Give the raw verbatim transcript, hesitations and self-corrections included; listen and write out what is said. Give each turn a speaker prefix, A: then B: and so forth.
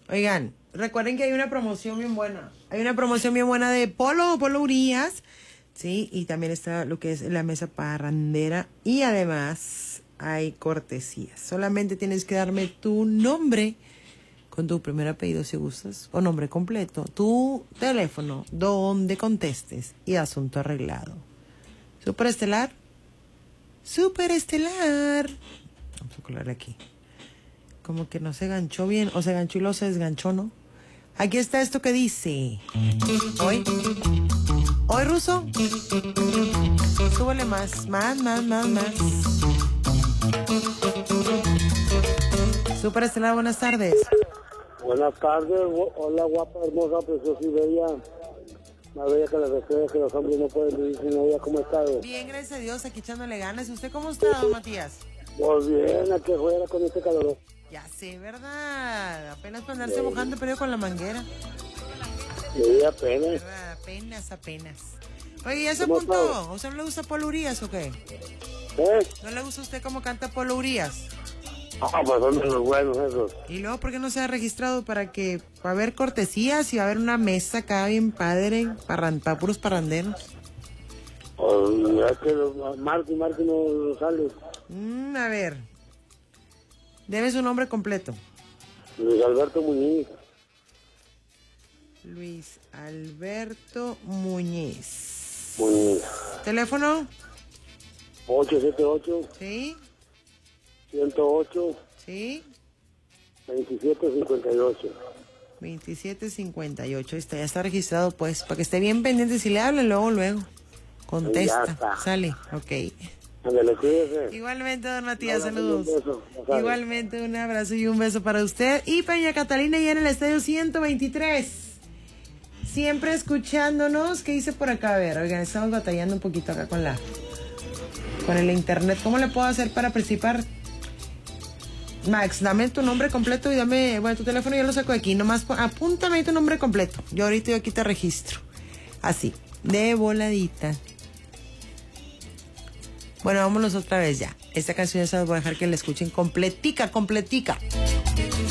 A: Oigan, recuerden que hay una promoción bien buena. Hay una promoción bien buena de Polo, Polo Urias. Sí, y también está lo que es la mesa parrandera. Y además hay cortesías. Solamente tienes que darme tu nombre con tu primer apellido si gustas, o nombre completo, tu teléfono, donde contestes y asunto arreglado. Superestelar. Superestelar. Vamos a colar aquí. Como que no se ganchó bien, o se ganchó y luego se desganchó, ¿no? Aquí está esto que dice. Hoy. Hoy, Ruso. Súbele más, más, más, más, más. Superestelar, buenas tardes.
B: Buenas tardes, hola guapa, hermosa, preciosa y bella. Más bella que las estrellas que los hombres no pueden vivir sin ella. ¿Cómo está?
A: Bien, gracias a Dios, aquí echándole ganas. ¿Y usted cómo está, don Matías?
B: Pues bien, aquí fuera con este calor.
A: Ya sé, ¿verdad? Apenas para andarse sí. mojando, pero con la manguera.
B: Sí, apenas.
A: ¿Verdad? Apenas, apenas. Oye, ¿ya se apuntó? ¿A usted no le gusta Polo Urias o qué?
B: ¿Eh?
A: ¿No le gusta a usted cómo canta Polo Urias?
B: Ah, pues son de los buenos esos.
A: Y luego, ¿por qué no se ha registrado para que va a haber cortesías y va a haber una mesa acá bien padre para, para puros parranderos?
B: Oh, es que Marco y Marco no sale.
A: Mm, a ver. Debe su nombre completo.
B: Luis Alberto Muñiz.
A: Luis Alberto Muñiz.
B: Muñiz.
A: ¿Teléfono?
B: ocho siete ocho.
A: Sí.
B: ciento ocho.
A: Sí.
B: veintisiete cincuenta y ocho.
A: veintisiete cincuenta y ocho. Está, ya está registrado, pues, para que esté bien pendiente. Si le hablan, luego, luego. Contesta.
B: Ya está.
A: Sale, ok.
B: Ándale, cuídese.
A: Igualmente, don Matías,
B: No,
A: saludos.
B: Un beso, no
A: Igualmente, un abrazo y un beso para usted. Y Peña Catalina ya en el estadio ciento veintitrés. Siempre escuchándonos. ¿Qué hice por acá? A ver, oigan, estamos batallando un poquito acá con la... con el internet. ¿Cómo le puedo hacer para participar? Max, dame tu nombre completo y dame, bueno, tu teléfono yo lo saco de aquí. Nomás apúntame tu nombre completo. Yo ahorita yo aquí te registro. Así, de voladita. Bueno, vámonos otra vez ya. Esta canción ya se las voy a dejar que la escuchen completica, completica.